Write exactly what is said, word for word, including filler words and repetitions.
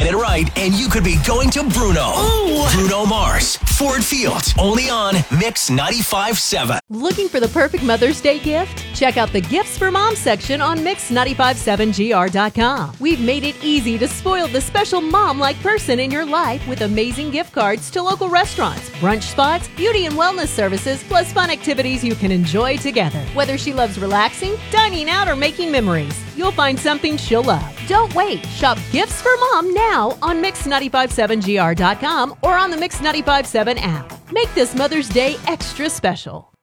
it right, and you could be going to Bruno. Ooh. Bruno Mars, Ford Field, only on Mix ninety-five point seven. Looking for the perfect Mother's Day gift? Check out the Gifts for Mom section on Mix nine five seven G R dot com. We've made it easy to spoil the special mom-like person in your life with amazing gift cards to local restaurants, brunch spots, beauty and wellness services, plus fun activities you can enjoy together. Whether she loves relaxing, dining out, or making memories, you'll find something she'll love. Don't wait. Shop Gifts for Mom now on Mix nine five seven G R dot com or on the Mix nine five seven app. Make this Mother's Day extra special.